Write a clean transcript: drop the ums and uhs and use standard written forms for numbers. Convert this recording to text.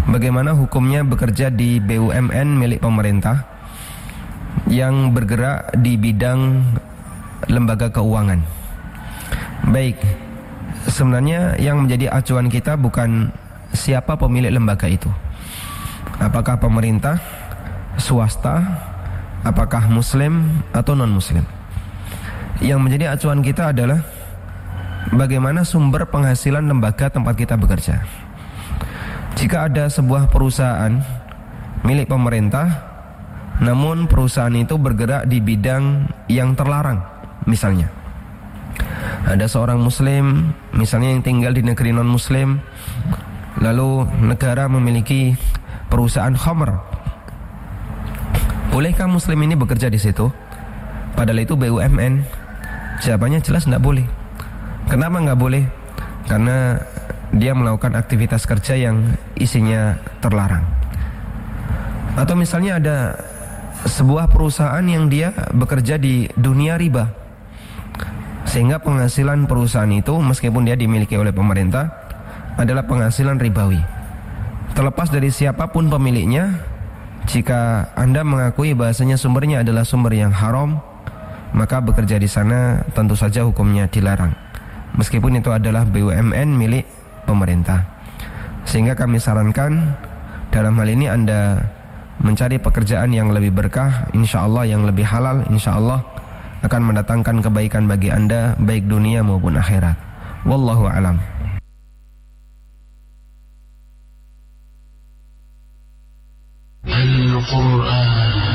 bagaimana hukumnya bekerja di BUMN milik pemerintah yang bergerak di bidang lembaga keuangan. Baik, sebenarnya yang menjadi acuan kita bukan siapa pemilik lembaga itu. Apakah pemerintah, swasta, apakah muslim atau non-muslim. Yang menjadi acuan kita adalah bagaimana sumber penghasilan lembaga tempat kita bekerja. Jika ada sebuah perusahaan milik pemerintah, namun perusahaan itu bergerak di bidang yang terlarang, misalnya ada seorang muslim misalnya yang tinggal di negeri non-muslim, lalu negara memiliki perusahaan khamr, bolehkah muslim ini bekerja di situ? Padahal itu BUMN. Jawabannya jelas tidak boleh. Kenapa nggak boleh? Karena dia melakukan aktivitas kerja yang isinya terlarang. Atau misalnya ada sebuah perusahaan yang dia bekerja di dunia riba, sehingga penghasilan perusahaan itu meskipun dia dimiliki oleh pemerintah adalah penghasilan ribawi. Terlepas dari siapapun pemiliknya, jika Anda mengakui bahasanya sumbernya adalah sumber yang haram, maka bekerja di sana tentu saja hukumnya dilarang, meskipun itu adalah BUMN milik pemerintah. Sehingga kami sarankan dalam hal ini Anda mencari pekerjaan yang lebih berkah, insyaallah yang lebih halal, insyaallah akan mendatangkan kebaikan bagi Anda baik dunia maupun akhirat. Wallahu a'lam. Al-Quran